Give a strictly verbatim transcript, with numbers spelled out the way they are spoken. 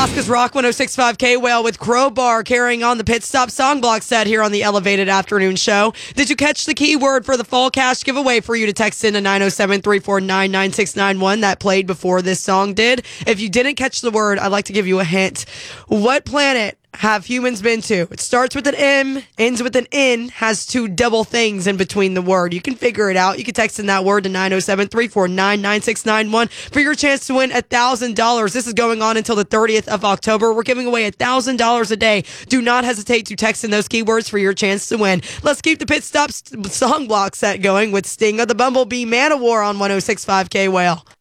Alaska's Rock one oh six point five K Whale with Crowbar carrying on the Pit Stop song block set here on the Elevated Afternoon Show. Did you catch the keyword for the fall cash giveaway for you to text in to nine oh seven, three four nine, nine six nine one that played before this song did? If you didn't catch the word, I'd like to give you a hint. What planet have humans been to? It starts with an M, ends with an N, has two double things in between the word. You can figure it out. You can text in that word to nine oh seven, three four nine, nine six nine one for your chance to win one thousand dollars. This is going on until the thirtieth of October. We're giving away one thousand dollars a day. Do not hesitate to text in those keywords for your chance to win. Let's keep the Pit Stop song block set going with Sting of the Bumblebee Man of War on one oh six point five K Whale.